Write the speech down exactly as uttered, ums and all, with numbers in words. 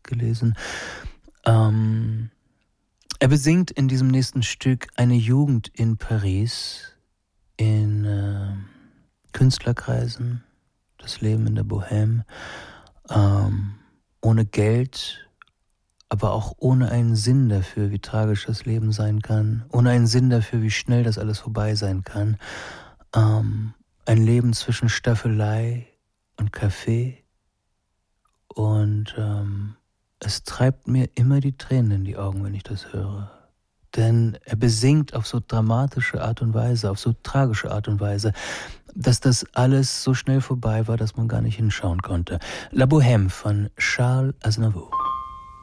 gelesen. Ähm, er besingt in diesem nächsten Stück eine Jugend in Paris, in äh, Künstlerkreisen, das Leben in der Bohème, ähm, ohne Geld, aber auch ohne einen Sinn dafür, wie tragisch das Leben sein kann, ohne einen Sinn dafür, wie schnell das alles vorbei sein kann. Ähm, ein Leben zwischen Staffelei und Kaffee, und ähm, es treibt mir immer die Tränen in die Augen, wenn ich das höre. Denn er besingt auf so dramatische Art und Weise, auf so tragische Art und Weise, dass das alles so schnell vorbei war, dass man gar nicht hinschauen konnte. La Bohème von Charles Aznavour.